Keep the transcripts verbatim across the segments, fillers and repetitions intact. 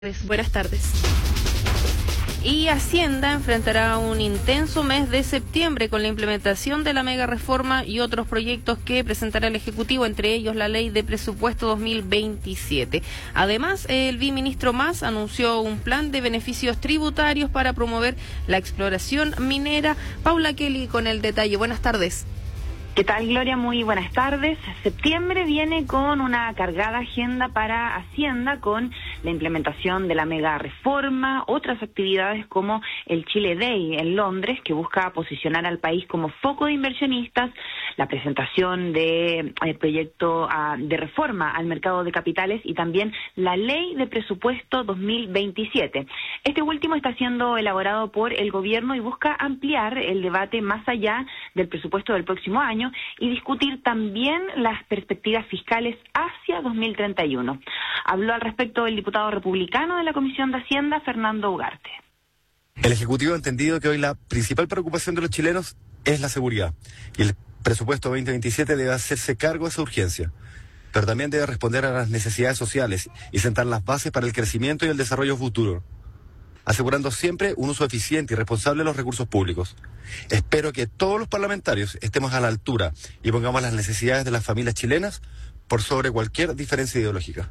Pues, buenas tardes. Y Hacienda enfrentará un intenso mes de septiembre con la implementación de la mega reforma y otros proyectos que presentará el Ejecutivo, entre ellos la Ley de Presupuesto dos mil veintisiete. Además, el viceministro Mas anunció un plan de beneficios tributarios para promover la exploración minera. Paula Kelly con el detalle. Buenas tardes. ¿Qué tal, Gloria? Muy buenas tardes. Septiembre viene con una cargada agenda para Hacienda, con la implementación de la mega reforma, otras actividades como el Chile Day en Londres, que busca posicionar al país como foco de inversionistas, la presentación de eh, proyecto uh, de reforma al mercado de capitales y también la Ley de Presupuesto dos mil veintisiete. Este último está siendo elaborado por el gobierno y busca ampliar el debate más allá del presupuesto del próximo año y discutir también las perspectivas fiscales hacia dos mil treinta y uno. Habló al respecto el diputado republicano de la Comisión de Hacienda, Fernando Ugarte. El Ejecutivo ha entendido que hoy la principal preocupación de los chilenos es la seguridad, y el presupuesto veinte veintisiete debe hacerse cargo de esa urgencia, pero también debe responder a las necesidades sociales y sentar las bases para el crecimiento y el desarrollo futuro, asegurando siempre un uso eficiente y responsable de los recursos públicos. Espero que todos los parlamentarios estemos a la altura y pongamos las necesidades de las familias chilenas por sobre cualquier diferencia ideológica.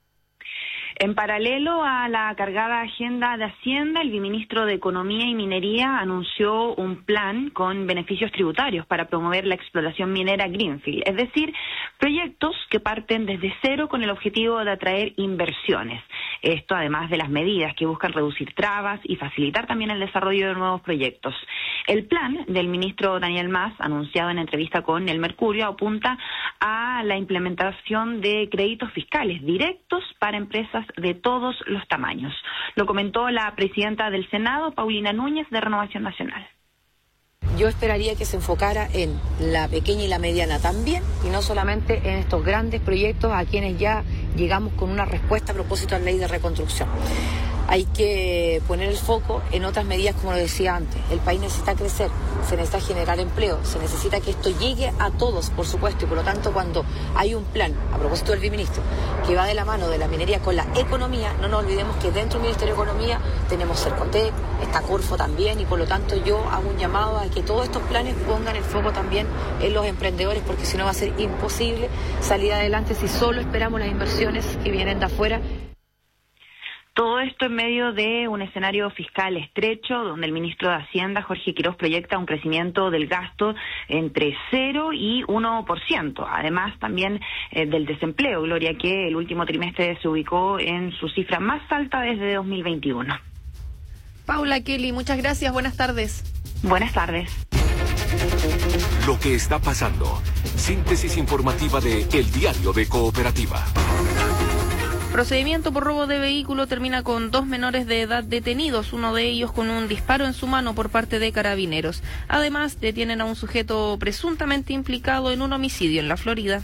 En paralelo a la cargada agenda de Hacienda, el viceministro de Economía y Minería anunció un plan con beneficios tributarios para promover la exploración minera greenfield, es decir, proyectos que parten desde cero con el objetivo de atraer inversiones. Esto además de las medidas que buscan reducir trabas y facilitar también el desarrollo de nuevos proyectos. El plan del ministro Daniel Mas, anunciado en entrevista con El Mercurio, apunta a la implementación de créditos fiscales directos para empresas de todos los tamaños. Lo comentó la presidenta del Senado, Paulina Núñez, de Renovación Nacional. Yo esperaría que se enfocara en la pequeña y la mediana también, y no solamente en estos grandes proyectos a quienes ya llegamos con una respuesta a propósito de la ley de reconstrucción. Hay que poner el foco en otras medidas, como lo decía antes. El país necesita crecer, se necesita generar empleo, se necesita que esto llegue a todos, por supuesto, y por lo tanto cuando hay un plan, a propósito del viceministro, que va de la mano de la minería con la economía, no nos olvidemos que dentro del Ministerio de Economía tenemos Cercotec, está Corfo también, y por lo tanto yo hago un llamado a que todos estos planes pongan el foco también en los emprendedores, porque si no va a ser imposible salir adelante si solo esperamos las inversiones que vienen de afuera. Todo esto en medio de un escenario fiscal estrecho, donde el ministro de Hacienda, Jorge Quiroz, proyecta un crecimiento del gasto entre cero y uno por ciento. Además, también eh, del desempleo, Gloria, que el último trimestre se ubicó en su cifra más alta desde dos mil veintiuno. Paula Kelly, muchas gracias. Buenas tardes. Buenas tardes. Lo que está pasando. Síntesis informativa de El Diario de Cooperativa. Procedimiento por robo de vehículo termina con dos menores de edad detenidos, uno de ellos con un disparo en su mano por parte de carabineros. Además, detienen a un sujeto presuntamente implicado en un homicidio en la Florida.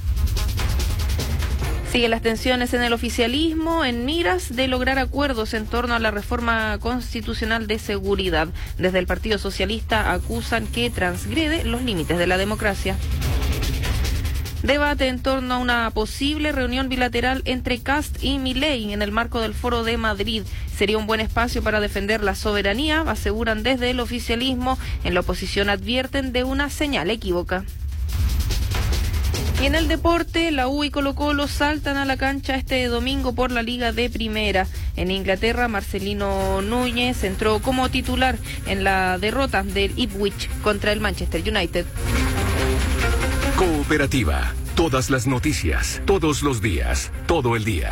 Siguen las tensiones en el oficialismo en miras de lograr acuerdos en torno a la reforma constitucional de seguridad. Desde el Partido Socialista acusan que transgrede los límites de la democracia. Debate en torno a una posible reunión bilateral entre Kast y Milei en el marco del Foro de Madrid. Sería un buen espacio para defender la soberanía, aseguran desde el oficialismo. En la oposición advierten de una señal equívoca. Y en el deporte, la U y Colo-Colo saltan a la cancha este domingo por la Liga de Primera. En Inglaterra, Marcelino Núñez entró como titular en la derrota del Ipswich contra el Manchester United. Cooperativa. Todas las noticias, todos los días, todo el día.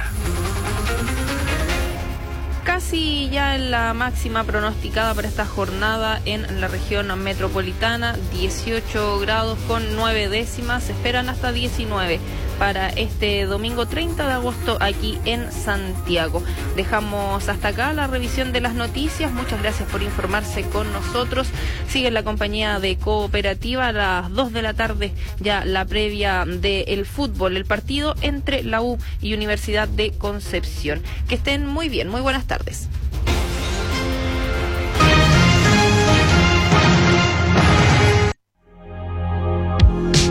Casi ya en la máxima pronosticada para esta jornada en la región metropolitana, dieciocho grados con nueve décimas, se esperan hasta diecinueve para este domingo treinta de agosto aquí en Santiago. Dejamos hasta acá la revisión de las noticias. Muchas gracias por informarse con nosotros. Sigue la compañía de Cooperativa a las dos de la tarde, ya la previa del fútbol, el partido entre la U y Universidad de Concepción. Que estén muy bien, muy buenas tardes.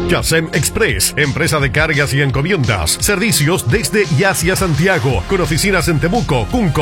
Yasem Express, empresa de cargas y encomiendas. Servicios desde y hacia Santiago, con oficinas en Temuco, Cunco,